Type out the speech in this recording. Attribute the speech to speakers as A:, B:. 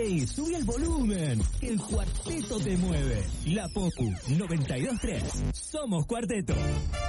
A: ¡Ey! ¡Sube el volumen! Que el cuarteto te mueve. La Popu 92.3. Somos Cuarteto.